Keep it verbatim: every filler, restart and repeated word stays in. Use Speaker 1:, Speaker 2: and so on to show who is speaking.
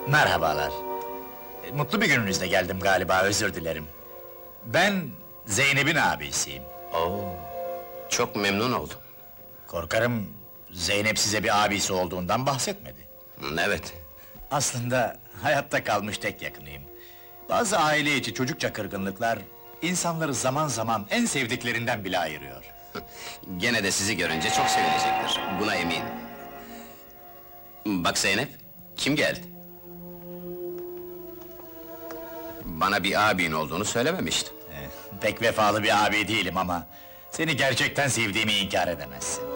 Speaker 1: Merhabalar. E, Mutlu bir gününüzde geldim galiba, özür dilerim. Ben Zeynep'in abisiyim.
Speaker 2: Oo, çok memnun oldum.
Speaker 1: Korkarım Zeynep size bir abisi olduğundan bahsetmedi.
Speaker 2: Evet,
Speaker 1: Aslında hayatta kalmış tek yakınıyım. Bazı aile içi çocukça kırgınlıklar insanları zaman zaman en sevdiklerinden bile ayırıyor.
Speaker 2: gene de sizi görünce çok sevinecektir, buna eminim. Bak Zeynep, kim geldi? Bana bir abin olduğunu söylememiştin.
Speaker 1: Eh, Pek vefalı bir abi değilim ama seni gerçekten sevdiğimi inkar edemezsin.